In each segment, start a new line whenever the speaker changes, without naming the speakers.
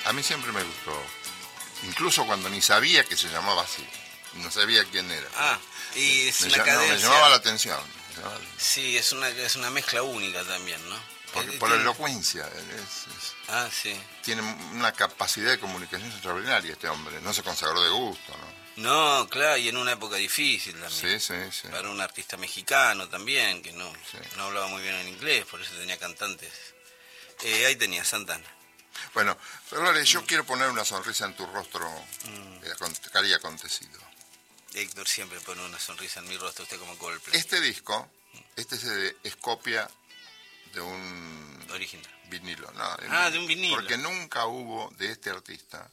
A mí siempre me gustó. Incluso cuando ni sabía que se llamaba así. No sabía quién era.
Y es una cadencia.
Me llamaba la atención.
Sí, es una mezcla única también, ¿no?
Por la elocuencia.
Sí.
Tiene una capacidad de comunicación extraordinaria este hombre. No se consagró de gusto, ¿no?
No, claro, y en una época difícil también.
Sí.
Para un artista mexicano también, que no hablaba muy bien en inglés, por eso tenía cantantes. Ahí tenía Santana.
Bueno, Dolores, yo quiero poner una sonrisa en tu rostro, cari acontecido.
Héctor siempre pone una sonrisa en mi rostro, usted como Coldplay.
Este disco, es copia de un
original
vinilo. No,
de un vinilo.
Porque nunca hubo de este artista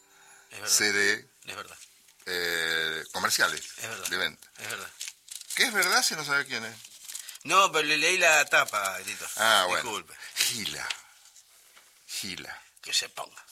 CD
es verdad. Comerciales de venta.
Es verdad.
¿Qué es verdad si no sabe quién es?
No, pero le leí la tapa, editor.
Bueno.
Disculpe.
Gila.
Que se ponga.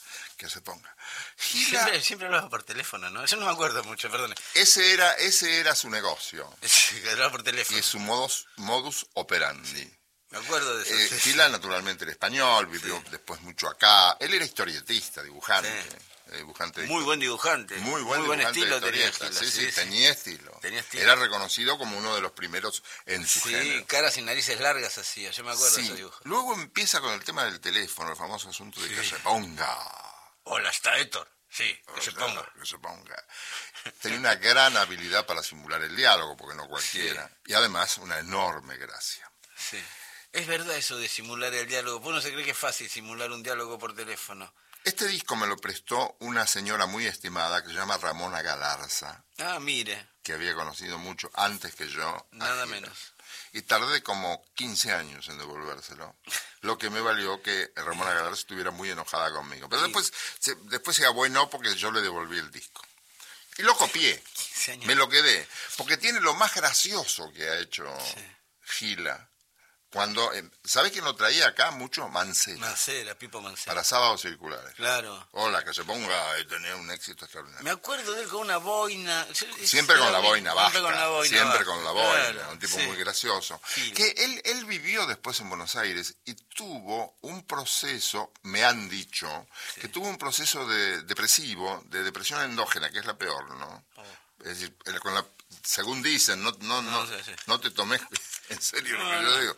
Gila.
Siempre hablaba por teléfono, ¿no? Yo no me acuerdo mucho, perdón.
Ese era su negocio.
Sí, hablaba por teléfono.
Y su modus operandi.
Sí. Me acuerdo de eso.
Gila naturalmente era español, vivió después mucho acá. Él era historietista, dibujante.
Muy buen dibujante.
Muy buen estilo
tenía Gila.
Sí, tenía estilo. Era reconocido como uno de los primeros en su género.
Sí, caras y narices largas hacía, yo me acuerdo de ese dibujo.
Luego empieza con el tema del teléfono, el famoso asunto de que se ponga.
Hola, está Héctor. Sí, que se
ponga. Tenía una gran habilidad para simular el diálogo, porque no cualquiera. Y además una enorme gracia.
Sí. Es verdad eso de simular el diálogo. Uno se cree que es fácil simular un diálogo por teléfono.
Este disco me lo prestó una señora muy estimada que se llama Ramona Galarza.
Mire.
Que había conocido mucho antes que yo.
Nada menos.
Y tardé como 15 años en devolvérselo. Lo que me valió que Ramona Galarza estuviera muy enojada conmigo. Pero después se abuenó porque yo le devolví el disco. Y lo copié. Me lo quedé. Porque tiene lo más gracioso que ha hecho Gila. Cuando, ¿sabés quién lo traía acá mucho? Mancera,
Pipo Mancera.
Para Sábados Circulares.
Claro.
Hola, que se ponga y tenía un éxito extraordinario.
Me acuerdo de él con una boina.
Siempre con la boina, basta.
Siempre con la boina.
Claro, un tipo muy gracioso. Sí. Que él vivió después en Buenos Aires y tuvo un proceso, me han dicho, que tuvo un proceso depresivo, de depresión endógena, que es la peor, ¿no? Es decir, según dicen, no te tomes en serio lo que yo digo.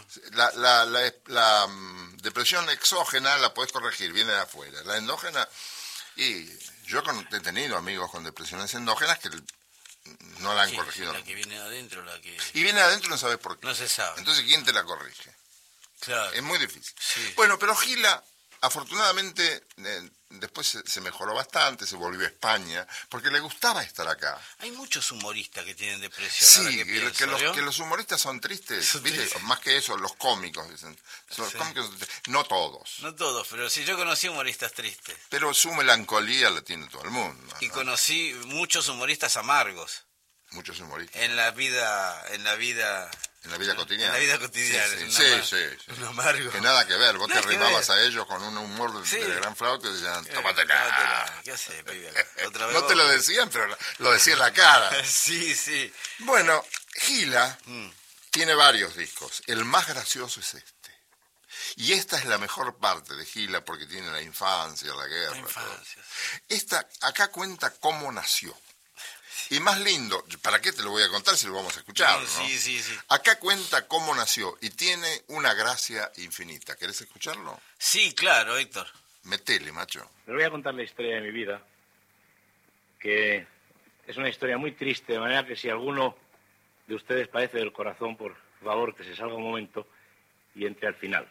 La depresión exógena la puedes corregir, viene de afuera. La endógena, y yo he tenido amigos con depresiones endógenas que no la han corregido.
La que viene de adentro,
Y viene de adentro y no sabes por qué.
No se sabe.
Entonces, ¿quién te la corrige?
Claro.
Es muy difícil.
Sí.
Bueno, pero Gila, afortunadamente, después se mejoró bastante, se volvió a España, porque le gustaba estar acá.
Hay muchos humoristas que tienen depresión.
Sí, que los humoristas son tristes, ¿viste? Más que eso, los cómicos, dicen. Los cómicos, no todos.
No todos, pero sí, yo conocí humoristas tristes.
Pero su melancolía la tiene todo el mundo.
Y conocí muchos humoristas amargos.
Muchos humoristas.
En la vida cotidiana.
En la vida cotidiana. Sí.
Un amargo.
Que nada que ver. Vos te arrimabas a ellos con un humor de gran flauta y decían, tómatela.
¿Qué haces, pibe? ¿Otra vez
no te lo decían, pero lo decía en la cara.
Sí.
Bueno, Gila tiene varios discos. El más gracioso es este. Y esta es la mejor parte de Gila porque tiene la infancia, la guerra. Acá cuenta cómo nació. Y más lindo, ¿para qué te lo voy a contar si lo vamos a escuchar? ¿no?
Sí.
Acá cuenta cómo nació y tiene una gracia infinita. ¿Querés escucharlo?
Sí, claro, Héctor.
Metele, macho.
Les voy a contar la historia de mi vida, que es una historia muy triste, de manera que si alguno de ustedes padece del corazón, por favor, que se salga un momento y entre al final.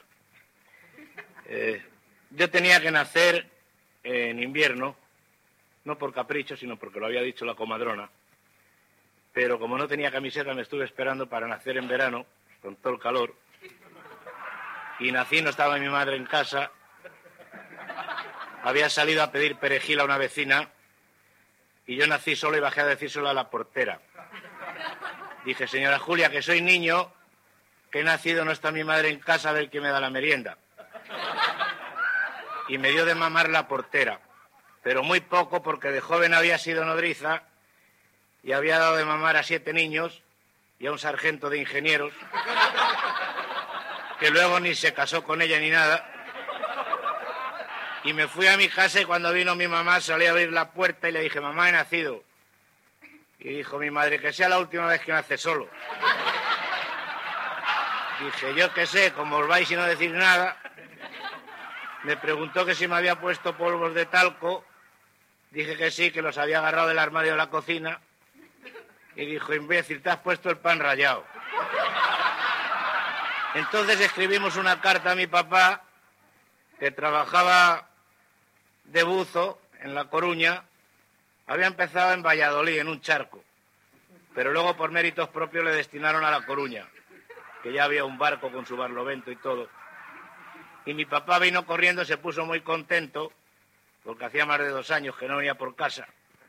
Yo tenía que nacer en invierno, no por capricho, sino porque lo había dicho la comadrona, pero como no tenía camiseta me estuve esperando para nacer en verano, con todo el calor, y nací, no estaba mi madre en casa, había salido a pedir perejil a una vecina, y yo nací solo y bajé a decírselo a la portera. Dije, señora Julia, que soy niño, que he nacido, no está mi madre en casa, a ver quién me da la merienda. Y me dio de mamar la portera. Pero muy poco, porque de joven había sido nodriza y había dado de mamar a 7 niños y a un sargento de ingenieros, que luego ni se casó con ella ni nada. Y me fui a mi casa y cuando vino mi mamá salí a abrir la puerta y le dije, mamá, he nacido. Y dijo mi madre, que sea la última vez que nace solo. Dije, yo qué sé, como os vais y no decís nada. Me preguntó que si me había puesto polvos de talco. Dije que sí, que los había agarrado del armario de la cocina. Y dijo, imbécil, te has puesto el pan rallado. Entonces escribimos una carta a mi papá, que trabajaba de buzo en La Coruña. Había empezado en Valladolid, en un charco. Pero luego, por méritos propios, le destinaron a La Coruña, que ya había un barco con su barlovento y todo. Y mi papá vino corriendo, se puso muy contento, porque hacía más de 2 años que no venía por casa.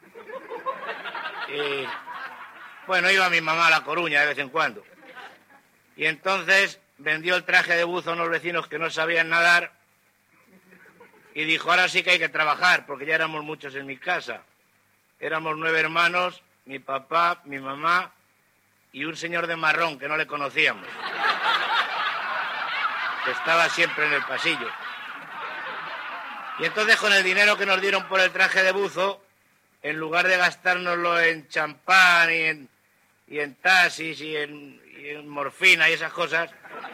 Y, bueno, iba mi mamá a La Coruña de vez en cuando. Y entonces vendió el traje de buzo a unos vecinos que no sabían nadar y dijo, ahora sí que hay que trabajar, porque ya éramos muchos en mi casa. Éramos 9 hermanos, mi papá, mi mamá y un señor de marrón que no le conocíamos, que estaba siempre en el pasillo. Y entonces con el dinero que nos dieron por el traje de buzo, en lugar de gastárnoslo en champán y en taxis y en morfina y esas cosas,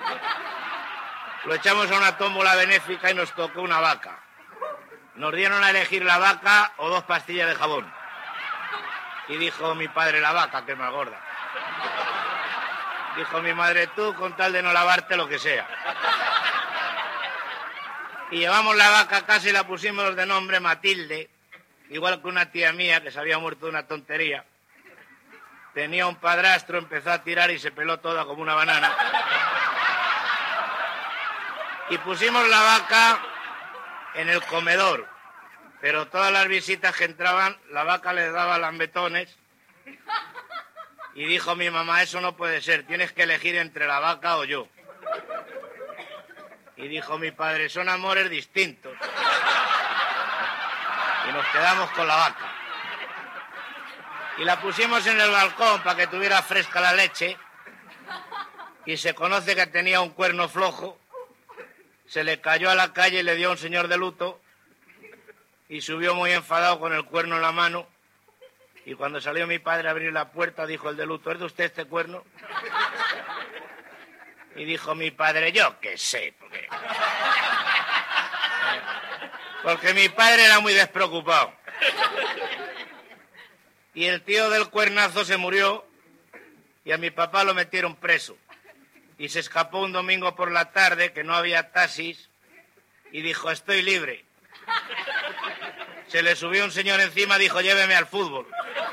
lo echamos a una tómbola benéfica y nos tocó una vaca. Nos dieron a elegir la vaca o 2 pastillas de jabón. Y dijo mi padre, la vaca, que es más gorda. Dijo mi madre, tú con tal de no lavarte lo que sea. Y llevamos la vaca a casa y la pusimos de nombre Matilde, igual que una tía mía que se había muerto de una tontería. Tenía un padrastro, empezó a tirar y se peló toda como una banana. Y pusimos la vaca en el comedor, pero todas las visitas que entraban, la vaca les daba lambetones. Y dijo mi mamá, eso no puede ser, tienes que elegir entre la vaca o yo. Y dijo mi padre, son amores distintos. Y nos quedamos con la vaca. Y la pusimos en el balcón para que tuviera fresca la leche. Y se conoce que tenía un cuerno flojo. Se le cayó a la calle y le dio a un señor de luto. Y subió muy enfadado con el cuerno en la mano. Y cuando salió mi padre a abrir la puerta, dijo el de luto, ¿es de usted este cuerno? Y dijo mi padre, yo qué sé, porque mi padre era muy despreocupado. Y el tío del cuernazo se murió y a mi papá lo metieron preso. Y se escapó un domingo por la tarde, que no había taxis, y dijo, estoy libre. Se le subió un señor encima, dijo, lléveme al fútbol.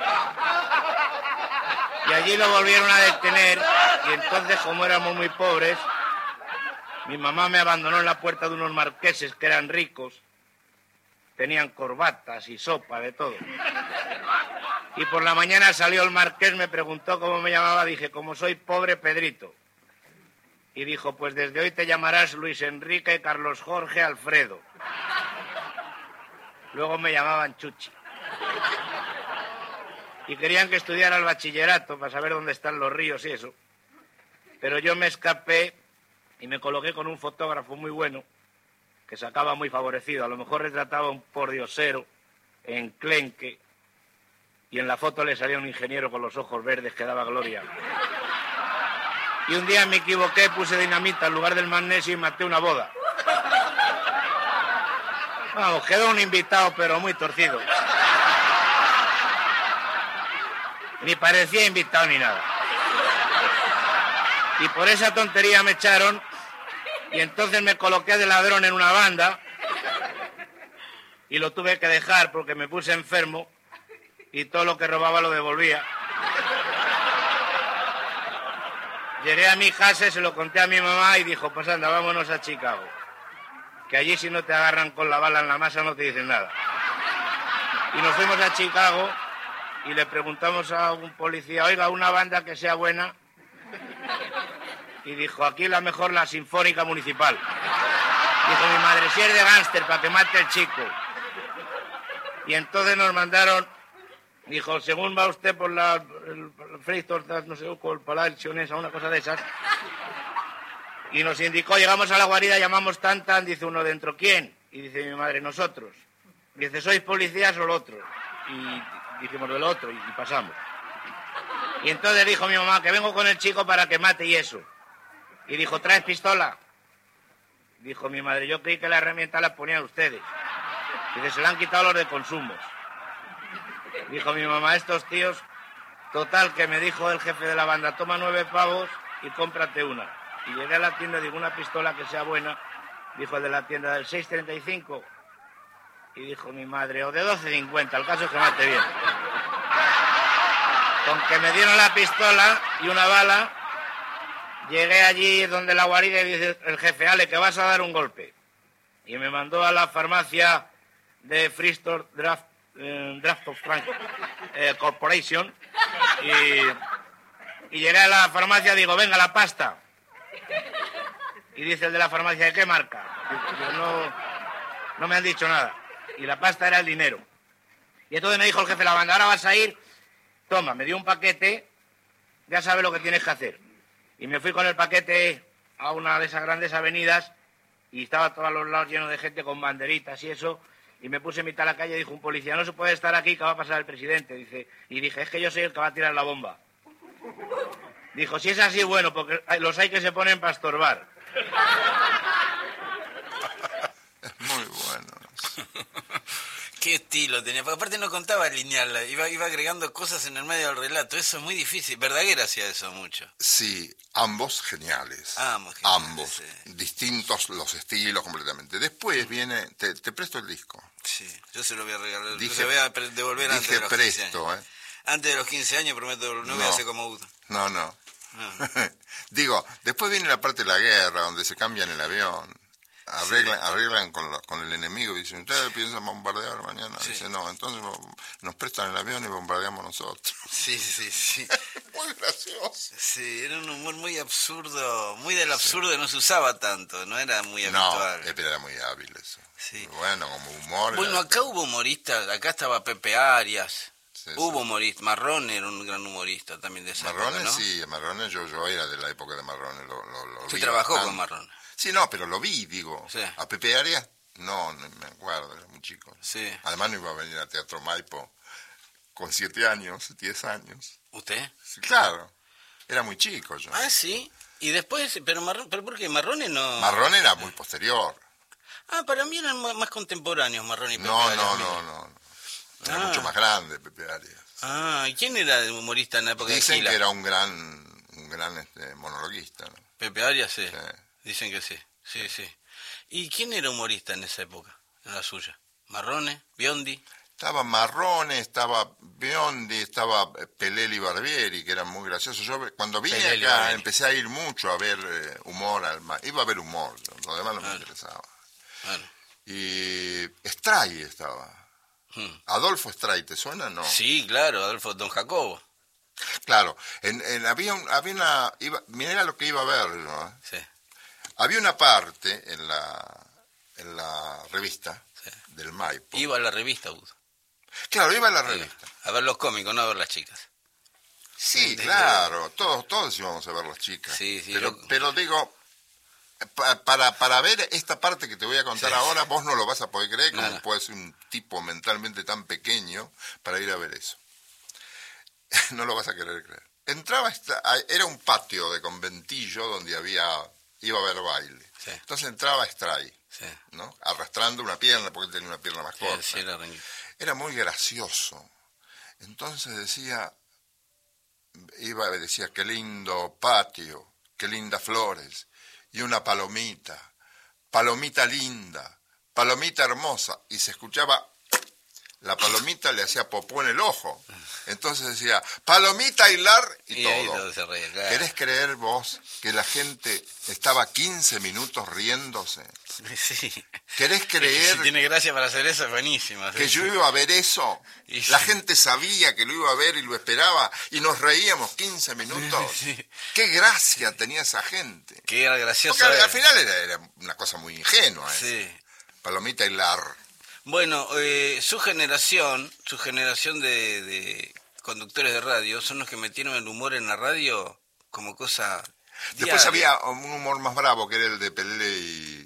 Y allí lo volvieron a detener, y entonces, como éramos muy pobres, mi mamá me abandonó en la puerta de unos marqueses que eran ricos, tenían corbatas y sopa, de todo. Y por la mañana salió el marqués, me preguntó cómo me llamaba, dije, como soy pobre, Pedrito. Y dijo, pues desde hoy te llamarás Luis Enrique, Carlos Jorge, Alfredo. Luego me llamaban Chuchi. Y querían que estudiara el bachillerato para saber dónde están los ríos y eso. Pero yo me escapé y me coloqué con un fotógrafo muy bueno que sacaba muy favorecido. A lo mejor retrataba un pordiosero enclenque y en la foto le salía un ingeniero con los ojos verdes que daba gloria. Y un día me equivoqué, puse dinamita en lugar del magnesio y maté una boda. Vamos, quedó un invitado pero muy torcido. Ni parecía invitado ni nada. Y por esa tontería me echaron y entonces me coloqué de ladrón en una banda y lo tuve que dejar porque me puse enfermo y todo lo que robaba lo devolvía. Llegué a mi casa y se lo conté a mi mamá y dijo, pues anda, vámonos a Chicago. Que allí si no te agarran con la bala en la masa no te dicen nada. Y nos fuimos a Chicago y le preguntamos a un policía, oiga, una banda que sea buena. Y dijo, aquí la mejor, la Sinfónica Municipal. Dijo mi madre, si es de gánster, para que mate el chico. Y entonces nos mandaron, dijo, según va usted por la Freitor, no sé, con el Palacio, una cosa de esas. Y nos indicó, llegamos a la guarida, llamamos tan, dice uno dentro, ¿quién? Y dice mi madre, nosotros. Dice, ¿sois policías o lo otro? Y dijimos, lo otro, y pasamos. Y entonces dijo mi mamá, que vengo con el chico para que mate y eso. Y dijo, ¿traes pistola? Dijo mi madre, yo creí que la herramienta la ponían ustedes. Dice, se la han quitado los de consumos. Dijo mi mamá, estos tíos, total, que me dijo el jefe de la banda, toma 9 pavos y cómprate una. Y llegué a la tienda, digo, una pistola que sea buena. Dijo el de la tienda, del 6,35. Y dijo mi madre, o de 12,50, el caso es que mate bien. Con que me dieron la pistola y una bala, llegué allí donde la guarida y dice el jefe, Ale, que vas a dar un golpe. Y me mandó a la farmacia de Freestore Draft of Frank Corporation. Y llegué a la farmacia, digo, venga, la pasta. Y dice el de la farmacia, ¿de qué marca? Digo, no me han dicho nada. Y la pasta era el dinero. Y entonces me dijo el jefe de la banda, ahora vas a ir, toma, me dio un paquete, ya sabes lo que tienes que hacer. Y me fui con el paquete a una de esas grandes avenidas y estaba a todos los lados lleno de gente con banderitas y eso, y me puse en mitad de la calle y dijo un policía, no se puede estar aquí, que va a pasar el presidente. Dice, y dije, es que yo soy el que va a tirar la bomba. Dijo, si es así, bueno, porque los hay que se ponen para estorbar.
Es muy bueno.
Qué estilo tenía, porque aparte no contaba lineal, iba agregando cosas en el medio del relato, eso es muy difícil. Verdaguer hacía eso mucho.
Sí, ambos geniales. Ambos.
Sí.
Distintos los estilos completamente. Después viene, te presto el disco.
Sí, yo se lo voy a regalar,
Dije,
se lo voy a devolver antes de los 15 años. Antes de los 15 años prometo, no voy a hacer como Udo.
No. Digo, después viene la parte de la guerra, donde se cambian el avión. Arreglan con el enemigo y dicen, ¿ustedes piensan bombardear mañana?
Sí.
Dice, no, entonces nos prestan el avión y bombardeamos nosotros.
Sí.
Muy gracioso.
Sí, era un humor muy absurdo, muy del absurdo, no se usaba tanto, no era muy habitual.
No, pero era muy hábil eso.
Sí.
Bueno, como humor.
Bueno, acá hubo humoristas, acá estaba Pepe Arias,
Sí.
hubo humoristas, Marrone era un gran humorista también de esa
Marrone,
época, ¿no?
sí, Marrone, yo era de la época de Marrone, lo
Se
vi
trabajó
bastante.
con Marrone.
Sí, no, pero lo vi, digo.
Sí.
¿A Pepe Arias? No me acuerdo, era muy chico.
Sí.
Además no iba a venir a Teatro Maipo con 7 años, 10 años.
¿Usted?
Sí, claro, era muy chico yo.
Ah, sí. Y después, pero ¿por qué? Marrone no...
Marrone era muy posterior.
Ah, para mí eran más contemporáneos Marrone y Pepe
No.
Arias.
Era mucho más grande Pepe Arias.
Ah, ¿y quién era el humorista en la época
Dicen
de Gila?
que era un gran monologuista, ¿no?
Pepe Arias, sí.
Sí.
Dicen que sí. Sí. ¿Y quién era humorista en esa época? En la suya. ¿Marrone? ¿Biondi?
Estaba Marrone, estaba Biondi, estaba Pelelli Barbieri, que eran muy graciosos. Yo cuando vine
Pelelli
acá
Barbieri.
empecé a ir mucho a ver humor. Iba a ver humor, lo demás no me interesaba.
Bueno.
Y Stray estaba. Adolfo Stray, ¿te suena? No.
Sí, claro, Adolfo Don Jacobo.
Claro, mirá lo que iba a ver, ¿no?
Sí.
Había una parte en la revista del Maipo.
Iba a la revista, Udo.
Claro, iba a la revista.
A ver los cómicos, no a ver las chicas.
Sí, claro, todos íbamos a ver las chicas.
Sí,
pero digo, para ver esta parte que te voy a contar ahora, vos no lo vas a poder creer, como puede ser un tipo mentalmente tan pequeño para ir a ver eso. No lo vas a querer creer. Era un patio de conventillo donde iba a haber baile.
Sí.
Entonces entraba Stray,
Sí.
¿no? Arrastrando una pierna, porque tenía una pierna más corta.
Sí, era reñido.
Era muy gracioso. Entonces decía, qué lindo patio, qué lindas flores, y una palomita linda, palomita hermosa, y se escuchaba, la palomita le hacía popó en el ojo. Entonces decía, palomita hilar y todo.
Ahí todo se reía, claro.
¿Querés creer vos que la gente estaba 15 minutos riéndose?
Sí.
¿Querés creer
Si tiene gracia para hacer eso, es buenísimo.
que yo iba a ver eso?
Y
La
sí.
gente sabía que lo iba a ver y lo esperaba y nos reíamos 15 minutos.
Sí.
¡Qué gracia tenía esa gente!
Que era gracioso.
Porque al final era una cosa muy ingenua.
Sí.
Palomita hilar.
Bueno, su generación de conductores de radio son los que metieron el humor en la radio como cosa
Después
diaria.
había un humor más bravo que era el de Pelé y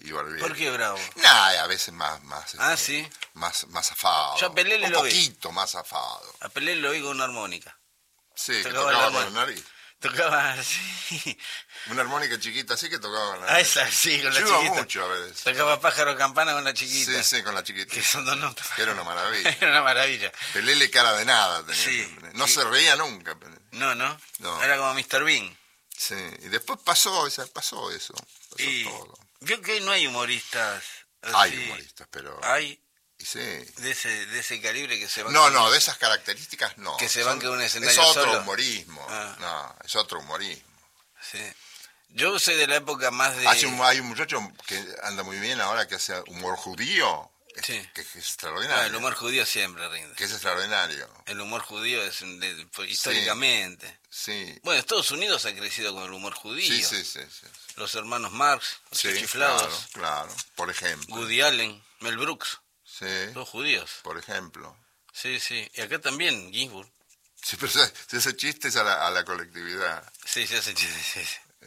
y Barbieri.
¿Por qué bravo?
Nah, a veces más
Sí.
más zafado.
Yo a Pelé
un
lo vi.
poquito más zafado.
A Pelé lo oí con una armónica.
Sí, que
Tocaba
tocaba
la
con la nariz.
Tocaba así.
Una armónica chiquita así que tocaba con la
Ah,
nariz.
esa, sí, con la
Yo iba
chiquita.
mucho a veces.
Tocaba pájaro campana con la chiquita.
Sí, con la chiquita.
Que son dos notas.
Que era una maravilla.
Era una maravilla.
Pelé le cara de nada tenía
Sí.
siempre. No se reía nunca. Pelé.
No.
No.
Era como Mr. Bean.
Sí, y después pasó eso. Pasó
Y
todo.
vio que hoy no hay humoristas así.
Hay humoristas, pero...
Hay
Y sí.
de ese calibre que se van.
No, de esas características no.
Que se banque un escenario
Es otro
solo.
humorismo.
Ah.
No, es otro humorismo.
Sí. Yo soy de la época más de.
Hay un muchacho que anda muy bien ahora que hace humor judío,
Sí.
que es extraordinario.
El humor judío siempre rinde.
Que es extraordinario.
El humor judío es históricamente.
Sí.
Bueno, Estados Unidos ha crecido con el humor judío.
Sí.
Los hermanos Marx, los
Sí,
chiflados,
claro. Por ejemplo.
Woody Allen, Mel Brooks,
Sí,
todos judíos.
por ejemplo.
Sí. Y acá también, Ginsburg.
Sí, pero ese chiste es a la colectividad.
Sí, se hace chiste, sí.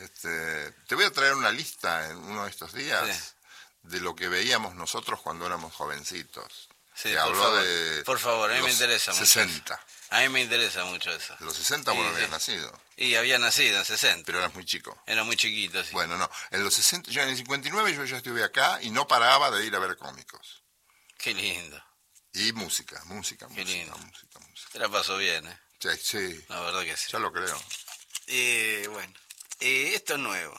Te voy a traer una lista en uno de estos días
Sí.
de lo que veíamos nosotros cuando éramos jovencitos.
Sí,
Te
por
habló
favor.
de
Por favor, a mí me
los
interesa mucho.
60.
A mí me interesa mucho eso.
De los 60 vos no
Sí,
habías
sí.
nacido,
Y había nacido en 60.
pero eras muy chico.
Era muy chiquito, sí.
Bueno, no, en los 60, yo en el 59 yo ya estuve acá y no paraba de ir a ver cómicos.
Qué lindo.
Y música.
Qué lindo.
Música.
Te la paso bien, ¿eh?
Sí,
La verdad que sí.
ya lo creo.
Bueno, esto es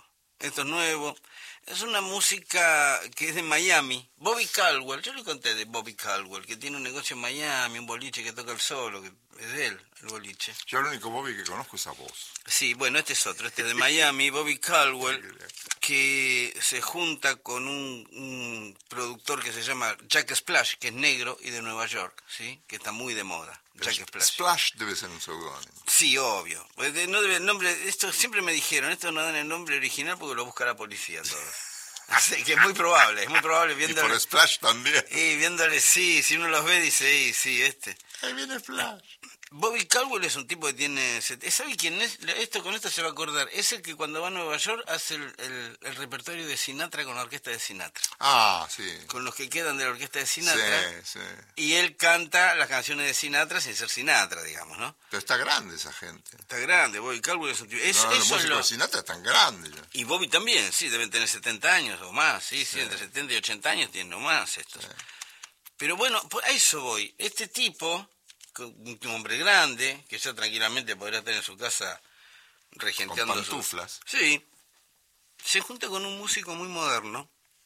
nuevo. Es una música que es de Miami. Bobby Caldwell, yo le conté de Bobby Caldwell, que tiene un negocio en Miami, un boliche que toca el solo, que es de él, el boliche.
Yo el único Bobby que conozco es a vos.
Sí, bueno, este es otro, este es de Miami, Bobby Caldwell, que se junta con un productor que se llama Jack Splash, que es negro y de Nueva York, ¿sí? Que está muy de moda, Jack Splash.
Splash debe ser un seudónimo.
Sí, obvio. Pues no debe el nombre, esto siempre me dijeron, esto no dan el nombre original porque lo busca la policía todo. Así que es muy probable
Y
viéndole.
por Splash también.
Y viéndole, sí, si uno los ve dice, sí, este.
Ahí viene Splash.
Bobby Caldwell es un tipo que tiene... ¿Sabe quién es? Con esto se va a acordar. Es el que cuando va a Nueva York hace el repertorio de Sinatra con la orquesta de Sinatra.
Ah, sí.
Con los que quedan de la orquesta de Sinatra.
Sí.
Y él canta las canciones de Sinatra sin ser Sinatra, digamos, ¿no?
Pero está grande esa gente.
Está grande, Bobby Caldwell es un tipo...
No, los
eso es
músicos
lo...
de Sinatra están grandes ya.
Y Bobby también, sí, deben tener 70 años o más, sí, entre 70 y 80 años tienen o más estos. Pero bueno, a eso voy. Este tipo, un hombre grande, que ya tranquilamente podría estar en su casa regenteando
Con pantuflas.
Sí, se junta con un músico muy moderno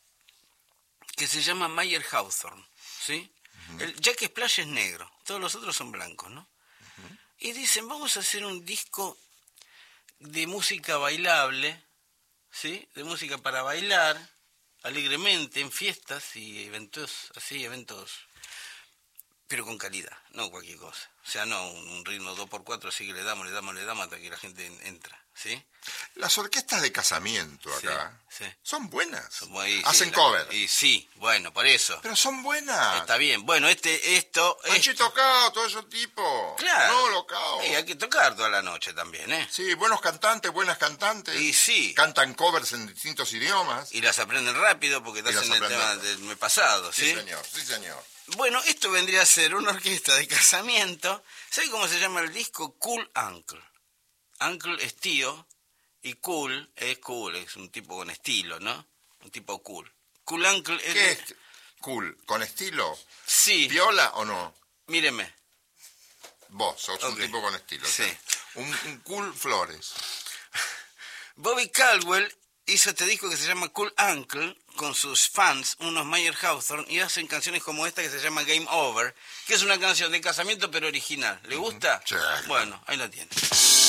que se llama Mayer Hawthorne, ¿sí? El Jack Splash es negro, todos los otros son blancos, ¿no? Y dicen, vamos a hacer un disco de música bailable, ¿sí? De música para bailar alegremente en fiestas y eventos, pero con calidad, no cualquier cosa. O sea, no un ritmo 2x4, así que le damos hasta que la gente entra, ¿sí?
Las orquestas de casamiento acá
Sí.
son buenas.
Sí,
Hacen cover.
Y sí, bueno, por eso.
Pero son buenas.
Está bien. Bueno,
Panchito Cao, todo ese tipo.
Claro.
No, lo Cao.
Hay que tocar toda la noche también, ¿eh?
Sí, buenos cantantes, buenas cantantes.
Y sí.
Cantan covers en distintos idiomas.
Y las aprenden rápido porque te
Y las
hacen el
aprenden.
tema del mes pasado, ¿sí?
Sí, señor.
Bueno, esto vendría a ser una orquesta de casamiento. ¿Sabe cómo se llama el disco? Cool Uncle. Uncle es tío y cool, es un tipo con estilo, ¿no? Un tipo cool. Cool Uncle es...
¿Qué es cool? ¿Con estilo?
Sí,
¿Viola o no?
míreme.
Vos sos un
Ok.
tipo con estilo.
Sí.
Un cool Flores.
Bobby Caldwell hizo este disco que se llama Cool Uncle con sus fans, unos Mayer Hawthorne, y hacen canciones como esta que se llama Game Over, que es una canción de casamiento pero original. ¿Le gusta?
Sí, claro.
Bueno, ahí la tiene.